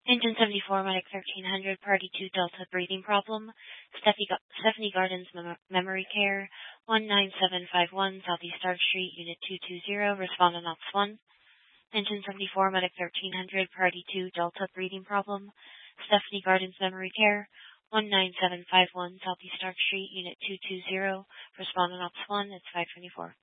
Engine 74, Medic 1300, Party 2 Delta breathing problem. Stephanie Gardens Memory Care, 19751 Southeast Arch Street, Unit 220, respondent Ops 1. Engine 74, Medic 1300, Party 2 Delta breathing problem. Stephanie Gardens Memory Care, 19751 Southeast Arch Street, Unit 220, respondent Ops 1, it's 524.